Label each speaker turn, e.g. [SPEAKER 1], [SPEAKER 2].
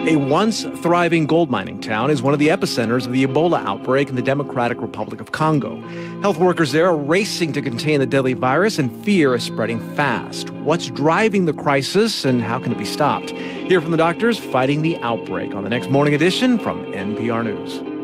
[SPEAKER 1] A once thriving gold mining town is one of the epicenters of the Ebola outbreak in the Democratic Republic of Congo. Health workers there are racing to contain the deadly virus, and fear is spreading fast. What's driving the crisis, and how can it be stopped? Hear from the doctors fighting the outbreak on the next Morning Edition from NPR News.